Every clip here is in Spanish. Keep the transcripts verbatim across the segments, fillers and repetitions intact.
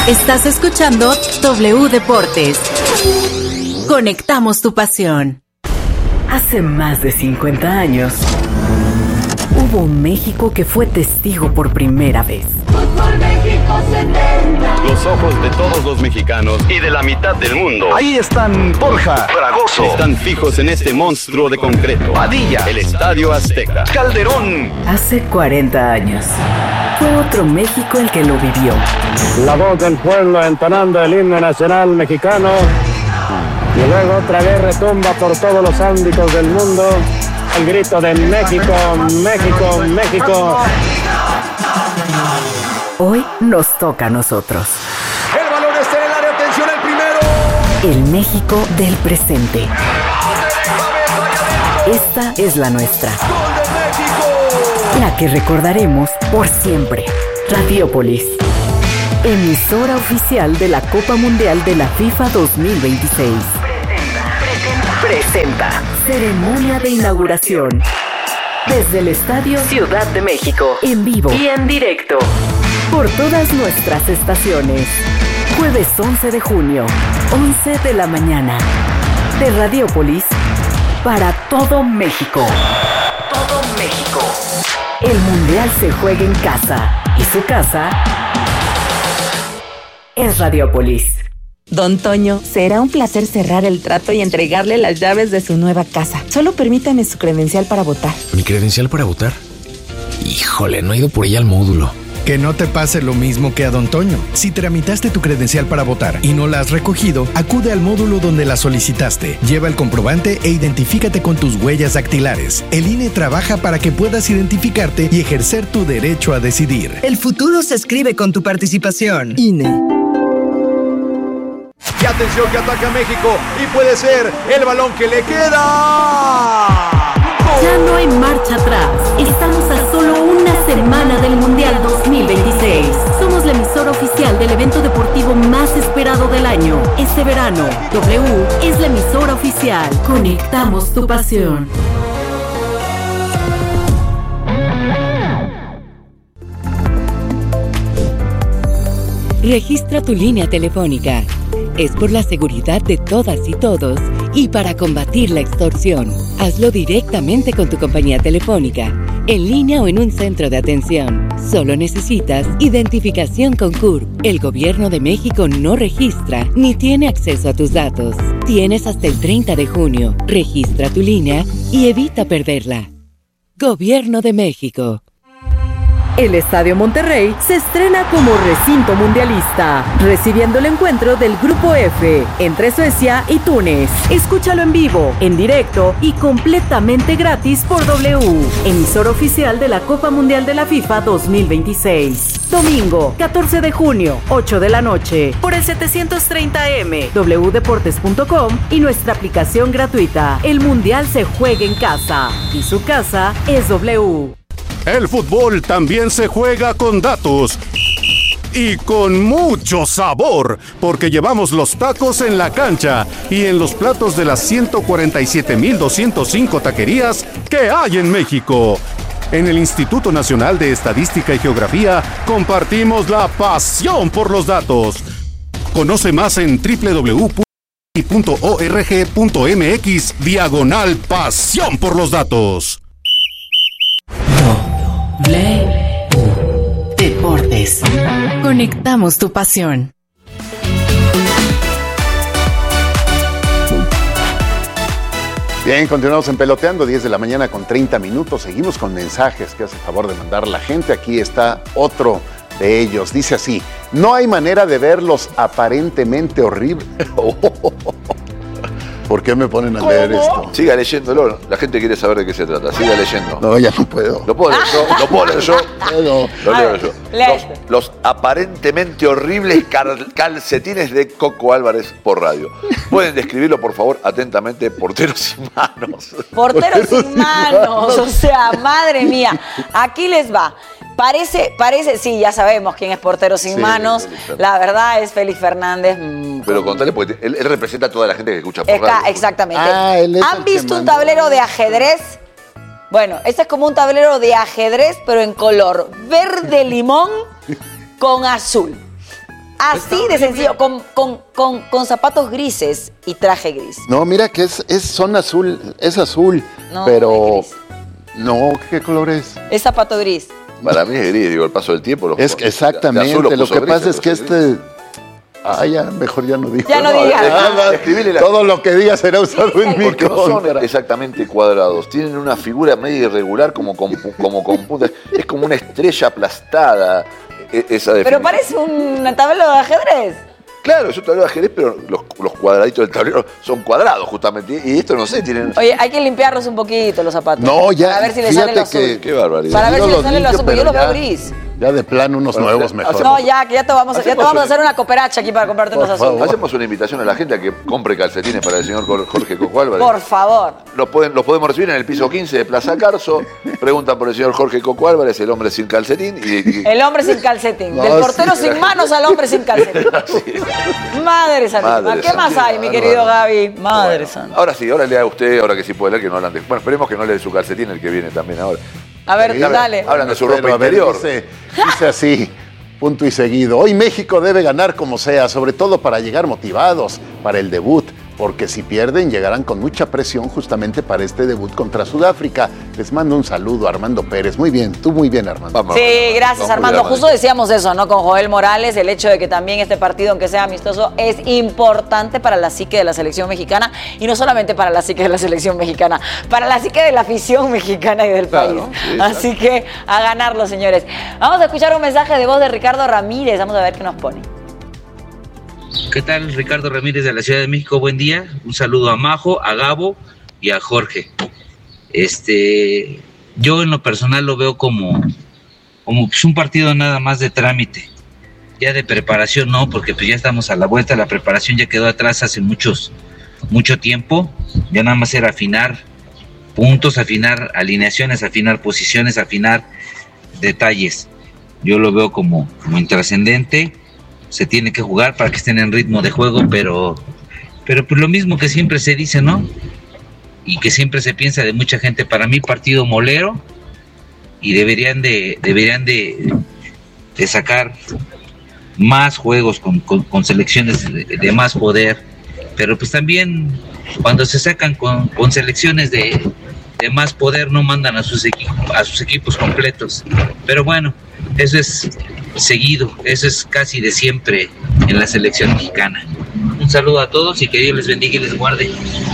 Estás escuchando W Deportes. Conectamos tu pasión. Hace más de cincuenta años, hubo un México que fue testigo por primera vez. Fútbol México setenta. Los ojos de todos los mexicanos y de la mitad del mundo. Ahí están Borja, Fragoso. Están fijos en este monstruo de concreto. Padilla, el Estadio Azteca. Calderón. Hace cuarenta años, fue otro México el que lo vivió. La voz del pueblo entonando el himno nacional mexicano. Y luego otra vez retumba por todos los ámbitos del mundo el grito de México, México, México. Hoy nos toca a nosotros. El balón está en el área, atención al primero. El México del presente. Esta es la nuestra. ¡Gol de México! La que recordaremos por siempre. Radiópolis, emisora oficial de la Copa Mundial de la FIFA dos mil veintiséis. Presenta, presenta, presenta. Ceremonia de inauguración. Desde el Estadio Ciudad de México. En vivo y en directo. Por todas nuestras estaciones. Jueves once de junio, once de la mañana. De Radiópolis para todo México. Todo México. El Mundial se juega en casa. Y su casa es Radiópolis. Don Toño, será un placer cerrar el trato y entregarle las llaves de su nueva casa. Solo permítame su credencial para votar. ¿Mi credencial para votar? Híjole, no he ido por ella al módulo. Que no te pase lo mismo que a Don Toño. Si tramitaste tu credencial para votar y no la has recogido, acude al módulo donde la solicitaste. Lleva el comprobante e identifícate con tus huellas dactilares. El I N E trabaja para que puedas identificarte y ejercer tu derecho a decidir. El futuro se escribe con tu participación. I N E. Y atención que ataca México y puede ser el balón que le queda. Ya no hay marcha atrás. Estamos a solo una semana del Mundial dos mil veintiséis. Somos la emisora oficial del evento deportivo más esperado del año. Este verano, W es la emisora oficial. Conectamos tu pasión. Registra tu línea telefónica. Es por la seguridad de todas y todos y para combatir la extorsión. Hazlo directamente con tu compañía telefónica, en línea o en un centro de atención. Solo necesitas identificación con C U R P. El Gobierno de México no registra ni tiene acceso a tus datos. Tienes hasta el treinta de junio. Registra tu línea y evita perderla. Gobierno de México. El Estadio Monterrey se estrena como recinto mundialista, recibiendo el encuentro del Grupo F entre Suecia y Túnez. Escúchalo en vivo, en directo y completamente gratis por W, emisora oficial de la Copa Mundial de la FIFA dos mil veintiséis. Domingo, catorce de junio, ocho de la noche, por el setecientos treinta eme, w deportes punto com y nuestra aplicación gratuita. El Mundial se juega en casa y su casa es W. El fútbol también se juega con datos y con mucho sabor, porque llevamos los tacos en la cancha y en los platos de las ciento cuarenta y siete mil doscientos cinco taquerías que hay en México. En el Instituto Nacional de Estadística y Geografía compartimos la pasión por los datos. Conoce más en doble u doble u doble u punto i punto org punto mx diagonal pasión por los datos. W Deportes. Conectamos tu pasión. Bien, continuamos en Peloteando, diez de la mañana con treinta minutos. Seguimos con mensajes que hace favor de mandar la gente. Aquí está otro de ellos. Dice así: no hay manera de verlos aparentemente horribles. ¿Por qué me ponen a ¿Cómo? leer esto? Siga leyéndolo, la gente quiere saber de qué se trata. Siga leyendo. No, ya no puedo. ¿Lo puedo leer yo? ¿Lo puedo leer yo? No, Lo leo yo. Los, los aparentemente horribles cal- calcetines de Coco Álvarez por radio. ¿Pueden describirlo, por favor, atentamente? Porteros sin manos. Porteros sin manos, o sea, madre mía. Aquí les va. Parece, parece, sí, ya sabemos quién es portero sin sí, manos. La verdad es Félix Fernández. Mmm, Pero contale, porque él, él representa a toda la gente que escucha por Está, radio. Exactamente. Ah, ¿Han visto un tablero de ajedrez? Bueno, este es como un tablero de ajedrez, pero en color verde limón con azul. Así de sencillo, con, con, con, con zapatos grises y traje gris. No, mira que es, es son azul, es azul, No, pero... es gris. No, ¿qué color es? Es zapato gris. Para mí es gris, digo, el paso del tiempo. Los, Es que exactamente, de azul lo puso que gris, pasa es que entonces este... Ah, ya, mejor ya no digo. Ya no digas. nada. Escribile la- Todo lo que diga será usado en mi Porque no son contra. exactamente cuadrados, tienen una figura medio irregular como con, como con puntas. Es como una estrella aplastada e- esa definición. Pero parece un tablero de ajedrez. Claro, es un tablero de ajedrez, pero los, los cuadraditos del tablero son cuadrados justamente. Y esto no sé, tienen... Oye, hay que limpiarlos un poquito los zapatos. No, ya, Para ver si le fíjate sale lo azul. que- Qué barbaridad. Para ver Yo si le los sale lo limpio, azul, porque yo pero lo veo ya- gris. Ya de plano unos Bueno, nuevos ya- mejor. hacemos- No, ya, que ya te vamos, a- ya te Hacemos vamos a un- hacer una cooperacha aquí para comprarte Por unos favor. azules. Hacemos una invitación a la gente a que compre calcetines para el señor Jorge Coco Álvarez. Por favor. Los, pueden, los podemos recibir en el piso quince de Plaza Carso. Preguntan por el señor Jorge Coco Álvarez, el hombre sin calcetín. Y, y- El hombre sin calcetín. No, Del portero sí. sin manos al hombre sin calcetín. Madre santísima. Madre ¿Qué más santísima, hay, mi no, querido no. Gaby? Madre Bueno, santa. ahora sí, ahora lea usted, ahora que sí puede leer, que no hablan de... Bueno, esperemos que no lea de su calcetín el que viene también ahora. A ver, Sí, dale. Hablan de su Pero, ropa a ver, interior. Dice, dice así, punto y seguido. Hoy México debe ganar como sea, sobre todo para llegar motivados para el debut, porque si pierden llegarán con mucha presión justamente para este debut contra Sudáfrica. Les mando un saludo, Armando Pérez. Muy bien, tú muy bien, Armando. Vamos, Sí, vamos, gracias vamos, Armando. vamos. Justo decíamos eso, ¿no? Con Joel Morales, el hecho de que también este partido, aunque sea amistoso, es importante para la psique de la selección mexicana y no solamente para la psique de la selección mexicana, para la psique de la afición mexicana y del Claro, país. sí, Así que a ganarlo, señores. Vamos a escuchar un mensaje de voz de Ricardo Ramírez. Vamos a ver qué nos pone. ¿Qué tal? Ricardo Ramírez de la Ciudad de México, buen día. Un saludo a Majo, a Gabo y a Jorge. Este, yo en lo personal lo veo como, como pues un partido nada más de trámite. Ya de preparación no, porque pues ya estamos a la vuelta, la preparación ya quedó atrás hace muchos, mucho tiempo. Ya nada más era afinar puntos, afinar alineaciones, afinar posiciones, afinar detalles. Yo lo veo como, como intrascendente. Se tiene que jugar para que estén en ritmo de juego, pero, pero pues lo mismo que siempre se dice, ¿no? Y que siempre se piensa de mucha gente. Para mí partido molero y deberían de, deberían de, de sacar más juegos con, con, con selecciones de, de más poder, pero pues también cuando se sacan con, con selecciones de, de más poder no mandan a sus equipos, a sus equipos completos. Pero bueno, eso es seguido, eso es casi de siempre en la selección mexicana. Un saludo a todos y que Dios les bendiga y les guarde.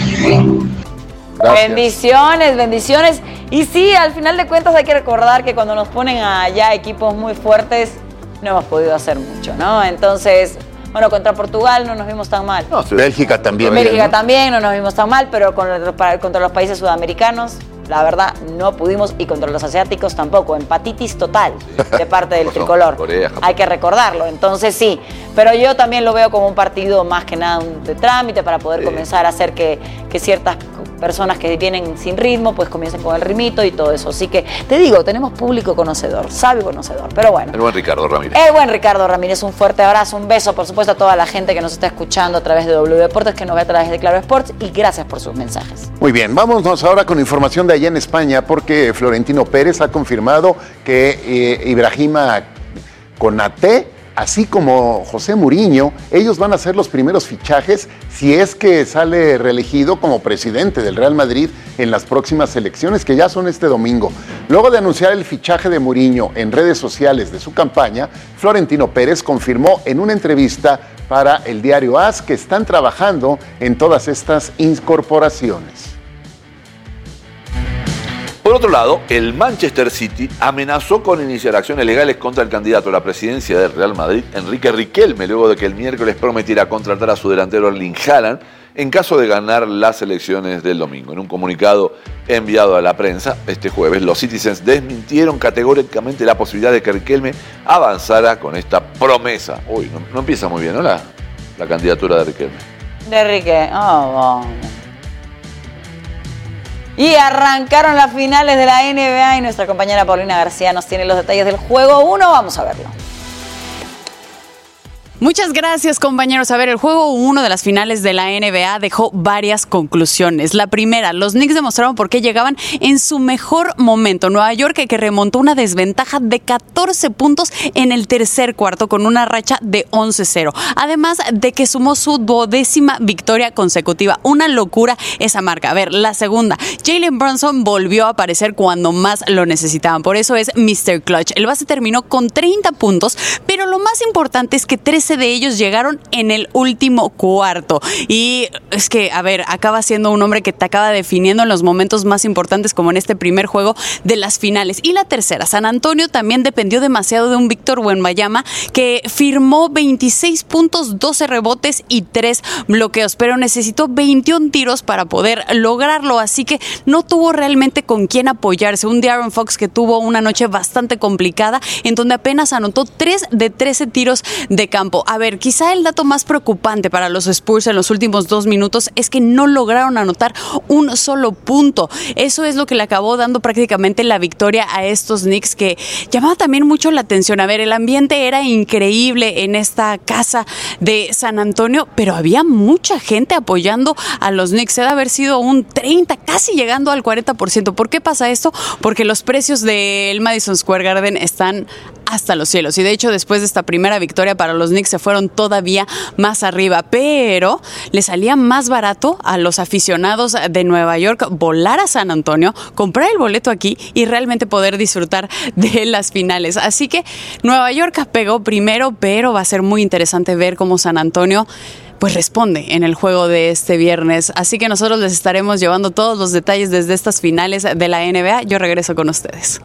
Gracias. Bendiciones, bendiciones. Y sí, al final de cuentas hay que recordar que cuando nos ponen allá equipos muy fuertes, no hemos podido hacer mucho, ¿no? Entonces, bueno, contra Portugal no nos vimos tan mal. No, Bélgica también. Bélgica ¿no? también no nos vimos tan mal, pero con los- para- contra los países sudamericanos, la verdad, no pudimos, y contra los asiáticos tampoco. Empatitis total de parte del Pasó, tricolor. Corea, Japón. Hay que recordarlo. Entonces sí, pero yo también lo veo como un partido más que nada un- de trámite para poder Sí. comenzar a hacer que, que ciertas personas que vienen sin ritmo pues comiencen con el ritmito y todo eso. Así que te digo, tenemos público conocedor, sabio conocedor. Pero bueno. El buen Ricardo Ramírez. El buen Ricardo Ramírez, un fuerte abrazo, un beso, por supuesto, a toda la gente que nos está escuchando a través de W Deportes, que nos ve a través de Claro Sports, y gracias por sus mensajes. Muy bien, vámonos ahora con información de allá en España, porque Florentino Pérez ha confirmado que eh, Ibrahima Konaté, así como José Mourinho, ellos van a ser los primeros fichajes si es que sale reelegido como presidente del Real Madrid en las próximas elecciones, que ya son este domingo. Luego de anunciar el fichaje de Mourinho en redes sociales de su campaña, Florentino Pérez confirmó en una entrevista para el diario A S que están trabajando en todas estas incorporaciones. Por otro lado, el Manchester City amenazó con iniciar acciones legales contra el candidato a la presidencia del Real Madrid, Enrique Riquelme, luego de que el miércoles prometiera contratar a su delantero Erling Haaland en caso de ganar las elecciones del domingo. En un comunicado enviado a la prensa este jueves, los Citizens desmintieron categóricamente la posibilidad de que Riquelme avanzara con esta promesa. Uy, no, no empieza muy bien, ¿no? La, la candidatura de Riquelme. De Enrique, oh, vamos. Y arrancaron las finales de la N B A y nuestra compañera Paulina García nos tiene los detalles del juego uno. Vamos a verlo. Muchas gracias, compañeros. A ver, el juego uno de las finales de la N B A dejó varias conclusiones. La primera, los Knicks demostraron por qué llegaban en su mejor momento. Nueva York, que remontó una desventaja de catorce puntos en el tercer cuarto con una racha de once cero. Además de que sumó su duodécima victoria consecutiva. Una locura esa marca. A ver, la segunda, Jalen Brunson volvió a aparecer cuando más lo necesitaban. Por eso es mister Clutch. El base terminó con treinta puntos, pero lo más importante es que trece de ellos llegaron en el último cuarto. Y es que, a ver, acaba siendo un hombre que te acaba definiendo en los momentos más importantes, como en este primer juego de las finales. Y la tercera, San Antonio también dependió demasiado de un Víctor Wembanyama que firmó veintiséis puntos, doce rebotes y tres bloqueos, pero necesitó veintiún tiros para poder lograrlo, así que no tuvo realmente con quién apoyarse. Un De'Aaron Fox que tuvo una noche bastante complicada, en donde apenas anotó tres de trece tiros de campo. A ver, quizá el dato más preocupante para los Spurs en los últimos dos minutos es que no lograron anotar un solo punto. Eso es lo que le acabó dando prácticamente la victoria a estos Knicks, que llamaba también mucho la atención. A ver, el ambiente era increíble en esta casa de San Antonio, pero había mucha gente apoyando a los Knicks. Debe haber sido un treinta, casi llegando al cuarenta por ciento. ¿Por qué pasa esto? Porque los precios del Madison Square Garden están hasta los cielos. Y de hecho, después de esta primera victoria para los Knicks, se fueron todavía más arriba. Pero le salía más barato a los aficionados de Nueva York volar a San Antonio, comprar el boleto aquí y realmente poder disfrutar de las finales. Así que Nueva York pegó primero, pero va a ser muy interesante ver cómo San Antonio pues responde en el juego de este viernes. Así que nosotros les estaremos llevando todos los detalles desde estas finales de la N B A. Yo regreso con ustedes.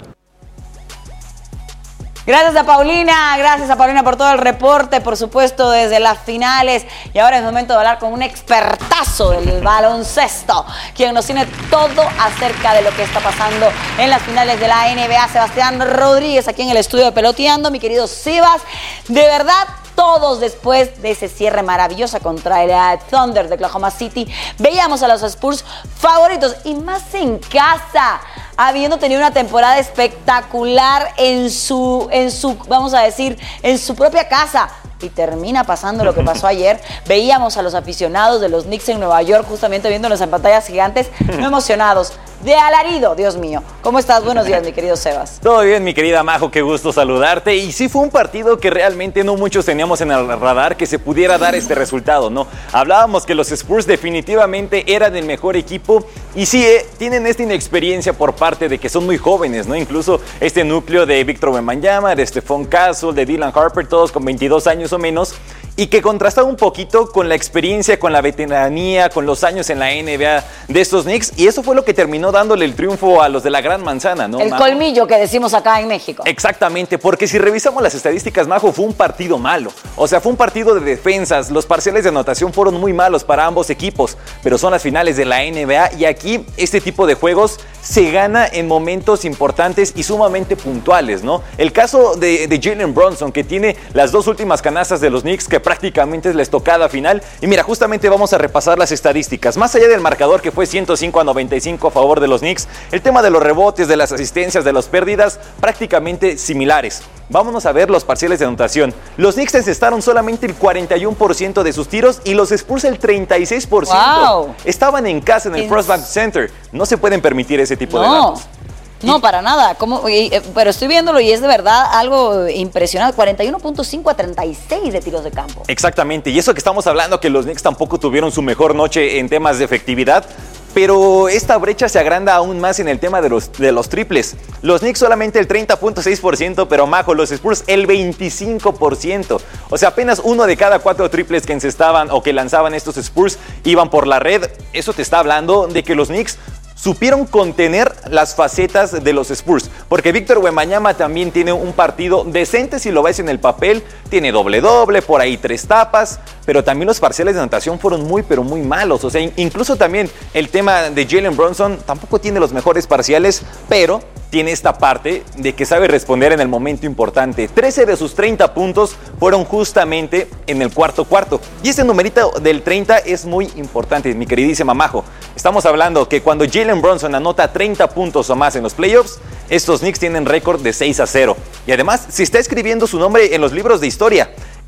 Gracias a Paulina, gracias a Paulina por todo el reporte, por supuesto, desde las finales. Y ahora es momento de hablar con un expertazo del baloncesto, quien nos tiene todo acerca de lo que está pasando en las finales de la N B A. Sebastián Rodríguez, aquí en el estudio de Peloteando. Mi querido Sebas, de verdad, todos después de ese cierre maravilloso contra el Thunder de Oklahoma City, veíamos a los Spurs favoritos, y más en casa, habiendo tenido una temporada espectacular en su, en su, vamos a decir, en su propia casa. Y termina pasando lo que pasó ayer. Veíamos a los aficionados de los Knicks en Nueva York, justamente viéndolos en pantallas gigantes, no emocionados, de alarido, Dios mío. ¿Cómo estás? Buenos días, mi querido Sebas. Todo bien, mi querida Majo, qué gusto saludarte. Y sí fue un partido que realmente no muchos teníamos en el radar que se pudiera dar este resultado, ¿no? Hablábamos que los Spurs definitivamente eran el mejor equipo, y sí, eh, tienen esta inexperiencia por parte de que son muy jóvenes, ¿no? Incluso este núcleo de Víctor Wembanyama, de Stephon Castle, de Dylan Harper, todos con veintidós años o menos, y que contrastaba un poquito con la experiencia, con la veteranía, con los años en la N B A de estos Knicks, y eso fue lo que terminó dándole el triunfo a los de la Gran Manzana, ¿no? El Majo? colmillo que decimos acá en México. Exactamente, porque si revisamos las estadísticas, Majo, fue un partido malo. O sea, fue un partido de defensas, los parciales de anotación fueron muy malos para ambos equipos, pero son las finales de la N B A, y aquí este tipo de juegos se gana en momentos importantes y sumamente puntuales, ¿no? El caso de, de Jalen Brunson, que tiene las dos últimas canastas de los Knicks, que prácticamente es la estocada final. Y mira, justamente vamos a repasar las estadísticas. Más allá del marcador, que fue ciento cinco a noventa y cinco a favor de los Knicks, el tema de los rebotes, de las asistencias, de las pérdidas, prácticamente similares. Vámonos a ver los parciales de anotación. Los Knicks encestaron solamente el cuarenta y uno por ciento de sus tiros y los Spurs el treinta y seis por ciento. Wow. Estaban en casa en el First Bank Center. No se pueden permitir ese tipo no. de datos. No, para nada. ¿Cómo? Pero estoy viéndolo y es de verdad algo impresionante. cuarenta y uno punto cinco a treinta y seis de tiros de campo. Exactamente. Y eso que estamos hablando, que los Knicks tampoco tuvieron su mejor noche en temas de efectividad. Pero esta brecha se agranda aún más en el tema de los, de los triples. Los Knicks solamente el treinta punto seis por ciento, pero Majo, los Spurs el veinticinco por ciento. O sea, apenas uno de cada cuatro triples que encestaban o que lanzaban estos Spurs iban por la red. Eso te está hablando de que los Knicks supieron contener las facetas de los Spurs, porque Víctor Wembanyama también tiene un partido decente si lo ves en el papel, tiene doble doble, por ahí tres tapas, pero también los parciales de anotación fueron muy pero muy malos. O sea, incluso también el tema de Jalen Brunson tampoco tiene los mejores parciales, pero tiene esta parte de que sabe responder en el momento importante. trece de sus treinta puntos fueron justamente en el cuarto cuarto. Y ese numerito del treinta es muy importante, mi queridísima Majo. Estamos hablando que cuando Jalen Brunson anota treinta puntos o más en los playoffs, estos Knicks tienen récord de seis a cero. Y además se está escribiendo su nombre en los libros de historia.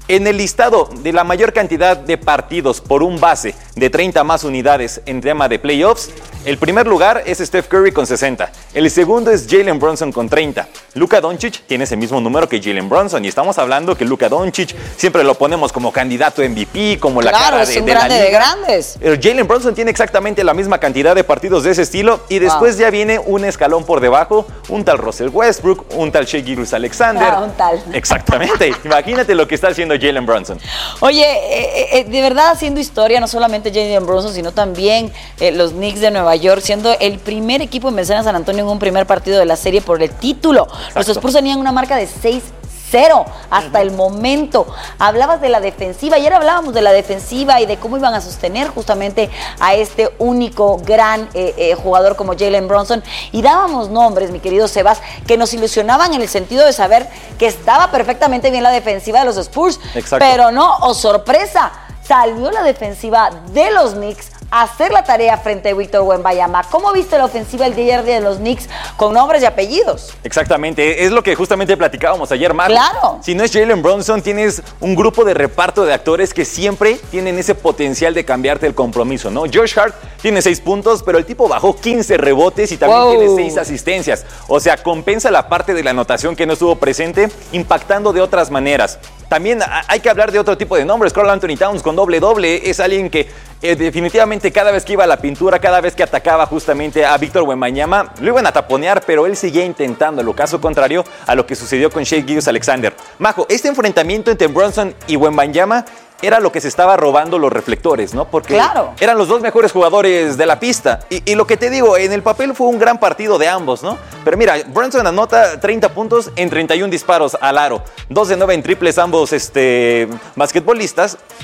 En el listado de la mayor cantidad de partidos por un base de treinta más unidades en tema de playoffs, el primer lugar es Steph Curry con sesenta. El segundo es Jalen Brunson con treinta. Luka Doncic tiene ese mismo número que Jalen Brunson. Y estamos hablando que Luka Doncic siempre lo ponemos como candidato M V P, como la claro, cara de, es un de la grande liga. de grandes. Pero Jalen Brunson tiene exactamente la misma cantidad de partidos de ese estilo. Y después wow. ya viene un escalón por debajo. Un tal Russell Westbrook, un tal Shai Gilgeous-Alexander. Ah, un tal. Exactamente. Imagínate lo que está haciendo Jalen Brunson. Oye, eh, eh, de verdad haciendo historia, no solamente Jalen Brunson, sino también eh, los Knicks de Nueva York, siendo el primer equipo en vencer a San Antonio en un primer partido de la serie por el título. Exacto. Los Spurs tenían una marca de seis cero hasta uh-huh. el momento. Hablabas de la defensiva, ayer hablábamos de la defensiva y de cómo iban a sostener justamente a este único gran eh, eh, jugador como Jalen Brunson, y dábamos nombres, mi querido Sebas, que nos ilusionaban en el sentido de saber que estaba perfectamente bien la defensiva de los Spurs. Exacto. Pero no, oh sorpresa, salió la defensiva de los Knicks a hacer la tarea frente a Víctor Wembanyama. ¿Cómo viste la ofensiva el día de los Knicks con nombres y apellidos? Exactamente, es lo que justamente platicábamos ayer, Marco. Claro. Si no es Jalen Brunson, tienes un grupo de reparto de actores que siempre tienen ese potencial de cambiarte el compromiso, ¿no? Josh Hart tiene seis puntos, pero el tipo bajó quince rebotes y también wow. tiene seis asistencias. O sea, compensa la parte de la anotación que no estuvo presente, impactando de otras maneras. También hay que hablar de otro tipo de nombres. Karl Anthony Towns con doble-doble es alguien que eh, definitivamente cada vez que iba a la pintura, cada vez que atacaba justamente a Víctor Wembanyama, lo iban a taponear, pero él seguía intentándolo, caso contrario a lo que sucedió con Shai Gilgeous-Alexander. Majo, este enfrentamiento entre Brunson y Wembanyama era lo que se estaba robando los reflectores, ¿no? Porque claro. eran los dos mejores jugadores de la pista. Y, y lo que te digo, en el papel fue un gran partido de ambos, ¿no? Pero mira, Brunson anota treinta puntos en treinta y un disparos al aro. dos de nueve en triples ambos este, basquetbolistas.